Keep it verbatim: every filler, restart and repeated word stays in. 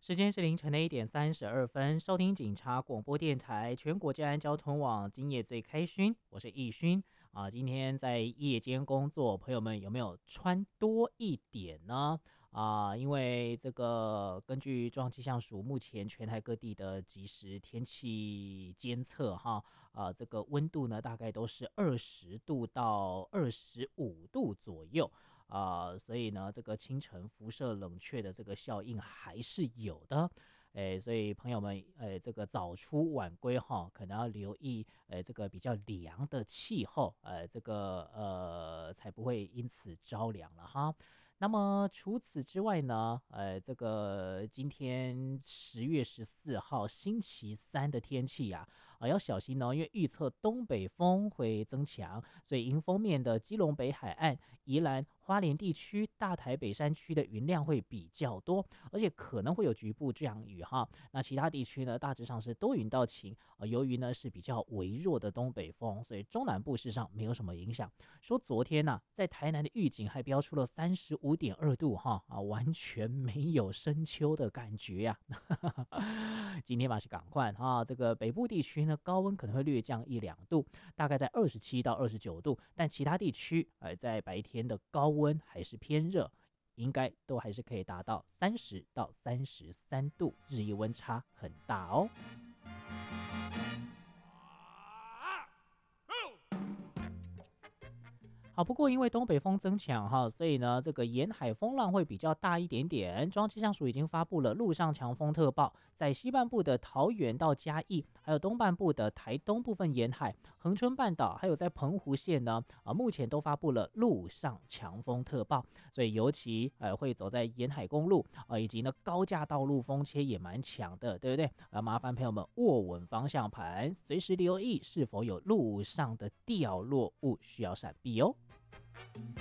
时间是凌晨的一点三十二分，收听警察广播电台全国治安交通网，今夜最开勋，我是易勋啊。今天在夜间工作，朋友们有没有穿多一点呢？啊，因为这个根据中央气象署目前全台各地的即时天气监测哈，啊，这个温度呢大概都是二十度到二十五度左右。啊、所以呢，这个清晨辐射冷却的这个效应还是有的。诶，所以朋友们，诶，这个早出晚归哈，可能要留意，诶，这个比较凉的气候，呃，这个呃，才不会因此着凉了哈。那么除此之外呢，呃，这个今天十月十四号星期三的天气呀、啊，要小心哦，因为预测东北风会增强，所以迎风面的基隆北海岸、宜兰花莲地区、大台北山区的云量会比较多，而且可能会有局部降雨哈。那其他地区呢，大致上是多云到晴。呃，由于呢是比较微弱的东北风，所以中南部事实上没有什么影响。说昨天呢、啊，在台南的预警还标出了三十五点二度哈啊，完全没有深秋的感觉呀、啊。今天嘛是赶快哈，这个北部地区呢高温可能会略降一两度，大概在二十七到二十九度，但其他地区呃在白天的高温还是偏热，应该都还是可以达到三十到三十三度，日夜温差很大哦。好，不过因为东北风增强哈，所以呢，这个沿海风浪会比较大一点点。中央气象署已经发布了陆上强风特报，在西半部的桃园到嘉义，还有东半部的台东部分沿海、恒春半岛，还有在澎湖县呢，啊，目前都发布了陆上强风特报。所以尤其呃会走在沿海公路啊，以及呢高架道路风切也蛮强的，对不对？啊，麻烦朋友们握稳方向盘，随时留意是否有路上的掉落物需要闪避哦。